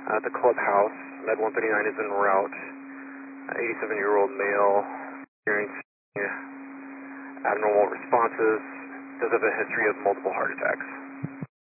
The clubhouse, Med 139 is en route. 87-year-old male, experiencing abnormal responses, does have a history of multiple heart attacks.